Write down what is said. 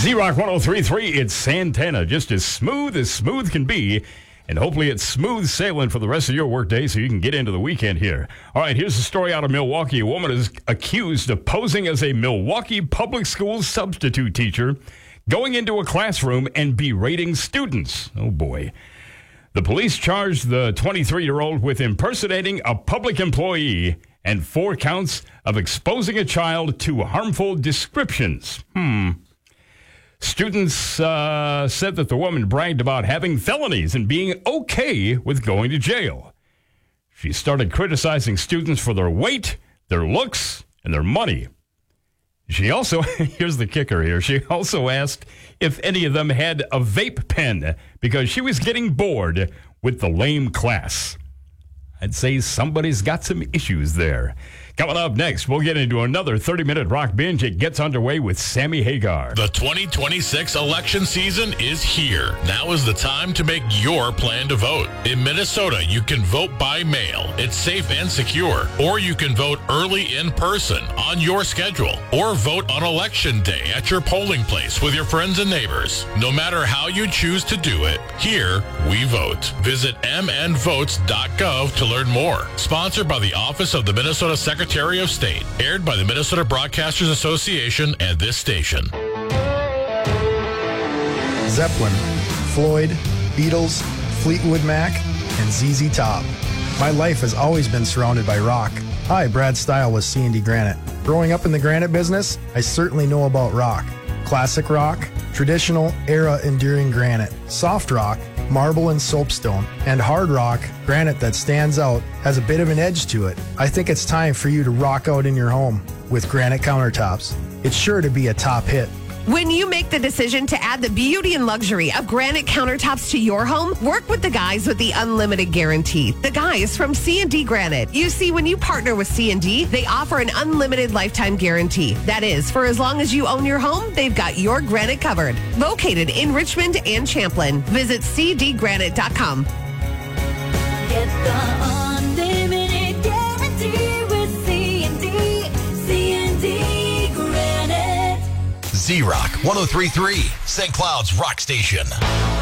Z-Rock 103.3, it's Santana, just as smooth can be. And hopefully it's smooth sailing for the rest of your workday so you can get into the weekend here. All right, here's a story out of Milwaukee. A woman is accused of posing as a Milwaukee public school substitute teacher, going into a classroom and berating students. Oh, boy. The police charged the 23-year-old with impersonating a public employee and 4 counts of exposing a child to harmful descriptions. Students said that the woman bragged about having felonies and being okay with going to jail. She started criticizing students for their weight, their looks, and their money. She also, here's the kicker here, she also asked if any of them had a vape pen because she was getting bored with the lame class. I'd say somebody's got some issues there. Coming up next, we'll get into another 30-minute rock binge. It gets underway with Sammy Hagar. The 2026 election season is here. Now is the time to make your plan to vote. In Minnesota, you can vote by mail. It's safe and secure. Or you can vote early in person on your schedule. Or vote on election day at your polling place with your friends and neighbors. No matter how you choose to do it, here we vote. Visit mnvotes.gov to learn more. Sponsored by the Office of the Minnesota Secretary of State. Aired by the Minnesota Broadcasters Association and this station. Zeppelin, Floyd, Beatles, Fleetwood Mac, and ZZ Top. My life has always been surrounded by rock. Hi, Brad Stile with C&D Granite. Growing up in the granite business, I certainly know about rock. Classic rock, traditional, era-enduring granite, soft rock, marble and soapstone, and hard rock, granite that stands out, has a bit of an edge to it. I think it's time for you to rock out in your home with granite countertops. It's sure to be a top hit. When you make the decision to add the beauty and luxury of granite countertops to your home, work with the guys with the unlimited guarantee. The guys from C&D Granite. You see, when you partner with C&D, they offer an unlimited lifetime guarantee. That is, for as long as you own your home, they've got your granite covered. Located in Richmond and Champlin. Visit cdgranite.com. Get the unlimited guarantee with C&D. C&D Granite. Z-Rock 103.3, St. Cloud's Rock Station.